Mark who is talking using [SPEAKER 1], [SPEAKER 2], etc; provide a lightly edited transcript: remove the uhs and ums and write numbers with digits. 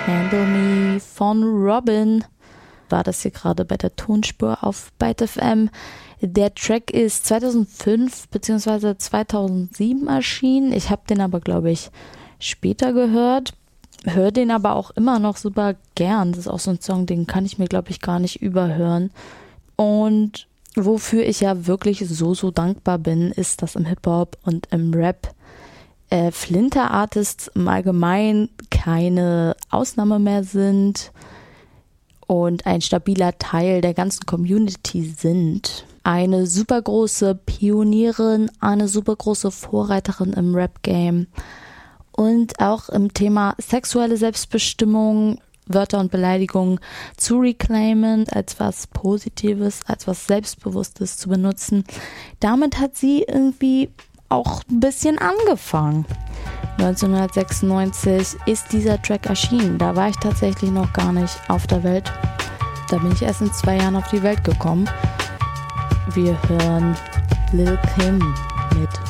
[SPEAKER 1] Handle Me von Robin war das hier gerade bei der Tonspur auf Byte FM. Der Track ist 2005 bzw. 2007 erschienen. Ich habe den aber, glaube ich, später gehört. Höre den aber auch immer noch super gern. Das ist auch so ein Song, den kann ich mir, glaube ich, gar nicht überhören. Und wofür ich ja wirklich so dankbar bin, ist, dass im Hip-Hop und im Rap Flinter-Artists im Allgemeinen keine Ausnahme mehr sind und ein stabiler Teil der ganzen Community sind. Eine super große Pionierin, eine super große Vorreiterin im Rap-Game und auch im Thema sexuelle Selbstbestimmung, Wörter und Beleidigungen zu reclaimen, als was Positives, als was Selbstbewusstes zu benutzen. Damit hat sie irgendwie auch ein bisschen angefangen. 1996 ist dieser Track erschienen. Da war ich tatsächlich noch gar nicht auf der Welt. Da bin ich erst in 2 Jahren auf die Welt gekommen. Wir hören Lil Kim mit